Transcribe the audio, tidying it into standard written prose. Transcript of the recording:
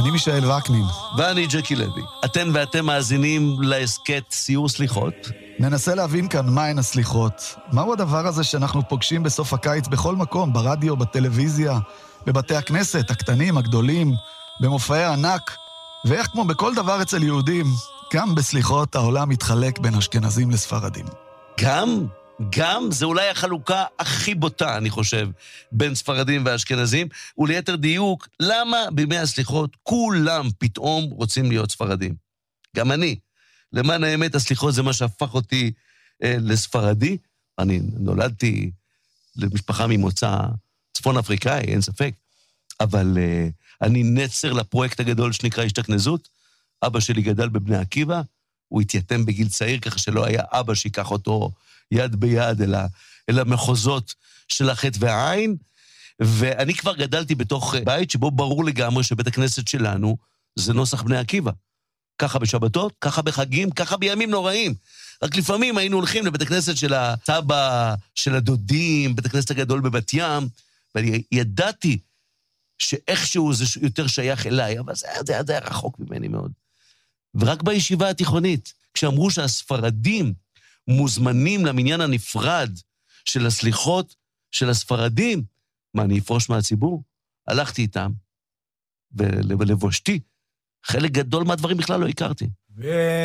אני מישאל וקנין. ואני ג'קי לוי. אתן ואתם מאזינים לעסקת סיור סליחות. ננסה להבין כאן מהן הסליחות. מהו הדבר הזה שאנחנו פוגשים בסוף הקיץ בכל מקום, ברדיו, בטלוויזיה, בבתי הכנסת, הקטנים, הגדולים, במופעי הענק, ואיך כמו בכל דבר אצל יהודים, גם בסליחות העולם מתחלק בין אשכנזים לספרדים. גם זה אולי החלוקה הכי בוטה, אני חושב, בין ספרדים ואשכנזים, וליתר דיוק, למה בימי הסליחות כולם פתאום רוצים להיות ספרדים? גם אני. למען האמת, הסליחות זה מה שהפך אותי לספרדי. אני נולדתי למשפחה ממוצא צפון אפריקאי, אין ספק, אבל אני נצר לפרויקט הגדול שנקרא השתכנזות. אבא שלי גדל בבני עקיבא, הוא התייתם בגיל צעיר, ככה שלא היה אבא שיקח אותו יד ביד אל המחוזות של החטא והעין, ואני כבר גדלתי בתוך בית שבו ברור לגמרי שבית הכנסת שלנו זה נוסח בני עקיבא. ככה בשבתות, ככה בחגים, ככה בימים נוראים. רק לפעמים היינו הולכים לבית הכנסת של הסבא, של הדודים, בית הכנסת הגדול בבת ים, ואני ידעתי שאיכשהו זה יותר שייך אליי, אבל זה היה רחוק ממני מאוד. ורק בישיבה התיכונית, כשאמרו שהספרדים מוזמנים למניין הנפרד של הסליחות של הספרדים, מה, אני אפרוש מהציבור? הלכתי איתם, ולבושתי, חלק גדול מהדברים בכלל לא הכרתי.